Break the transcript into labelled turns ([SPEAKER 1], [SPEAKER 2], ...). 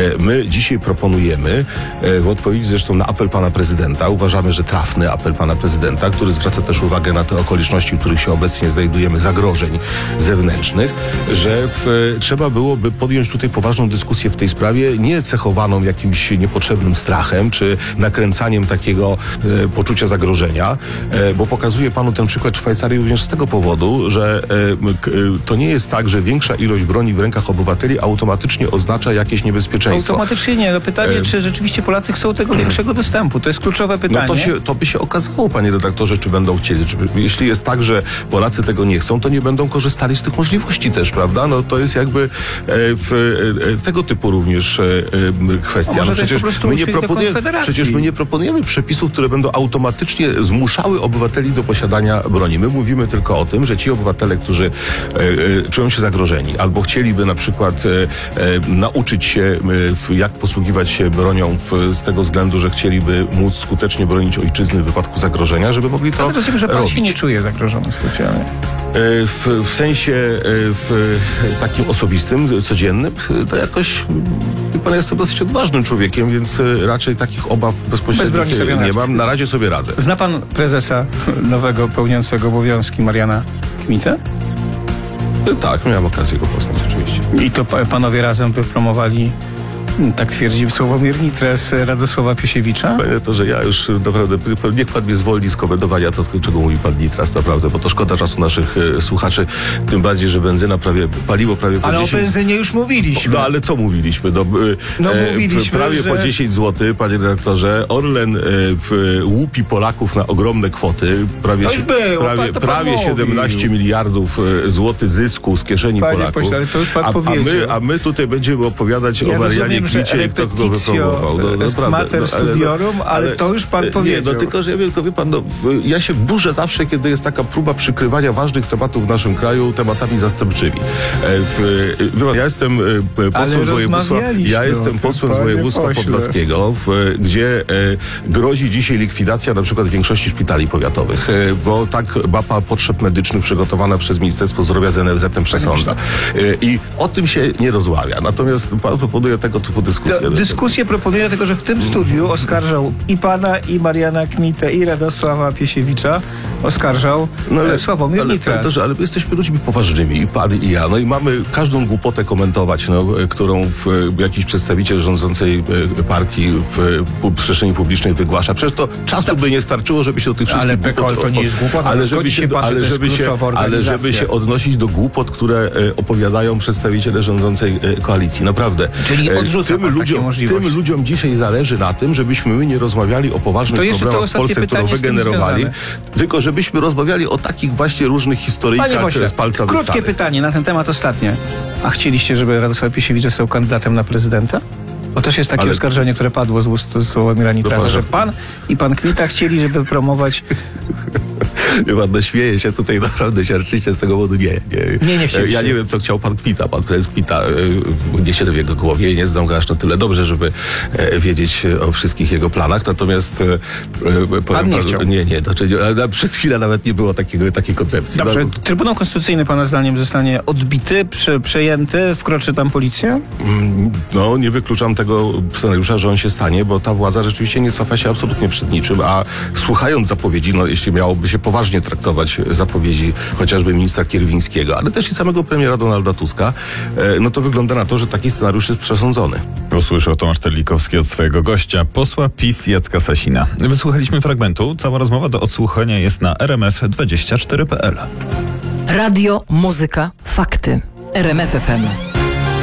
[SPEAKER 1] My dzisiaj proponujemy, w odpowiedzi zresztą na apel pana prezydenta, uważamy, że trafny apel pana prezydenta, który zwraca też uwagę na te okoliczności, w których się obecnie znajdujemy, zagrożeń zewnętrznych, że trzeba byłoby podjąć tutaj poważną dyskusję w tej sprawie, nie cechowaną jakimś niepotrzebnym strachem, czy nakręcaniem takiego poczucia zagrożenia, bo pokazuje panu ten przykład Szwajcarii również z tego powodu, że to nie jest tak, że większa ilość broni w rękach obywateli automatycznie oznacza jakieś niebezpieczeństwo.
[SPEAKER 2] Automatycznie nie. No pytanie, czy rzeczywiście Polacy chcą tego większego dostępu? To jest kluczowe pytanie.
[SPEAKER 1] No to by się okazało, panie redaktorze, czy będą chcieli. Jeśli jest tak, że Polacy tego nie chcą, to nie będą korzystali z tych możliwości też, prawda? No to jest jakby tego typu również kwestia.
[SPEAKER 2] Może
[SPEAKER 1] No przecież my nie proponujemy przepisów, które będą automatycznie zmuszały obywateli do posiadania broni. My mówimy tylko o tym, że ci obywatele, którzy czują się zagrożeni albo chcieliby na przykład nauczyć się, jak posługiwać się bronią z tego względu, że chcieliby móc skutecznie bronić ojczyzny w wypadku zagrożenia, żeby mogli to
[SPEAKER 2] rozumiem, że pan
[SPEAKER 1] robić.
[SPEAKER 2] się nie czuje zagrożony specjalnie.
[SPEAKER 1] W sensie takim osobistym, codziennym, to jakoś pan, jestem dosyć odważnym człowiekiem, więc raczej takich obaw bezpośrednich nie mam. Na razie sobie radzę.
[SPEAKER 2] Zna pan prezesa nowego pełniącego obowiązki Mariana Kmitę?
[SPEAKER 1] Tak, miałem okazję go poznać oczywiście.
[SPEAKER 2] I to panowie razem wypromowali, tak twierdzi Sławomir Nitras, Radosława Piesiewicza?
[SPEAKER 1] Panie to, że ja już naprawdę, niech pan mnie zwolni z komentowania to, czego mówi pan Nitras, naprawdę, bo to szkoda czasu naszych słuchaczy, tym bardziej, że benzyna paliwo prawie po 10...
[SPEAKER 2] Ale o benzynie już mówiliśmy.
[SPEAKER 1] No ale co mówiliśmy?
[SPEAKER 2] Mówiliśmy,
[SPEAKER 1] prawie po 10 zł, panie redaktorze, Orlen łupi Polaków na ogromne kwoty, prawie 17 miliardów złotych zysku z kieszeni
[SPEAKER 2] panie
[SPEAKER 1] Polaków.
[SPEAKER 2] Pośle, ale to już pan powiedział.
[SPEAKER 1] A my tutaj będziemy opowiadać o Marianie Kmicie i kto go wypromował.
[SPEAKER 2] Ale to już pan powiedział.
[SPEAKER 1] Nie, no tylko, że wie pan, ja się burzę zawsze, kiedy jest taka próba przykrywania ważnych tematów w naszym kraju tematami zastępczymi. Ja jestem posłem województwa podlaskiego, gdzie grozi dzisiaj likwidacja na przykład większości szpitali powiatowych, bo tak mapa potrzeb medycznych przygotowana przez Ministerstwo Zdrowia z NFZ-em przesądza. I o tym się nie rozmawia. Natomiast pan proponuje tego typu dyskusję.
[SPEAKER 2] Dyskusję proponuję, dlatego że w tym studiu oskarżał i pana, i Mariana Kmitę, i Radosława Piesiewicza oskarżał Sławomir Nitras.
[SPEAKER 1] Ale my jesteśmy ludźmi poważnymi, i pan, i ja. No i mamy każdą głupotę komentować, którą jakiś przedstawiciel rządzącej partii w przestrzeni publicznej wygłasza. Przecież to czasu by nie starczyło, żeby się do tych wszystkich
[SPEAKER 2] głupot... Ale to nie jest głupota.
[SPEAKER 1] Ale żeby się odnosić do głupot, które opowiadają przedstawiciele rządzącej koalicji. Naprawdę.
[SPEAKER 2] Czyli odrzuca
[SPEAKER 1] tym ludziom dzisiaj zależy na tym, żebyśmy my nie rozmawiali o poważnych problemach w Polsce, którą wygenerowali, tylko żebyśmy rozmawiali o takich właśnie różnych historyjkach z palca
[SPEAKER 2] krótkie
[SPEAKER 1] wystanych.
[SPEAKER 2] pytanie na ten temat ostatnie. A chcieliście, żeby Radosław Piesiewicz został kandydatem na prezydenta? Bo też jest takie oskarżenie, które padło z ust Sławomira Nitrasa, że pan i pan Kmita chcieli, żeby promować...
[SPEAKER 1] Pan śmieje się tutaj, naprawdę siarczyście z tego powodu. Nie chcieliście. Ja nie wiem, co chciał pan Kmita. Pan prezes Kmita, nie siedzę w jego głowie i nie znam go aż na tyle dobrze, żeby wiedzieć o wszystkich jego planach. Natomiast
[SPEAKER 2] pan nie chciał.
[SPEAKER 1] Przez chwilę nawet nie było takiej koncepcji.
[SPEAKER 2] Dobrze, Trybunał Konstytucyjny pana zdaniem zostanie odbity, przejęty, wkroczy tam policja?
[SPEAKER 1] No, nie wykluczam tego scenariusza, że on się stanie, bo ta władza rzeczywiście nie cofa się absolutnie przed niczym, a słuchając zapowiedzi, jeśli miałoby się poważnie traktować zapowiedzi chociażby ministra Kierwińskiego, ale też i samego premiera Donalda Tuska, to wygląda na to, że taki scenariusz jest przesądzony.
[SPEAKER 3] Usłyszał Tomasz Terlikowski od swojego gościa, posła PiS Jacka Sasina. Wysłuchaliśmy fragmentu. Cała rozmowa do odsłuchania jest na rmf24.pl.
[SPEAKER 4] Radio, muzyka, fakty. RMF FM.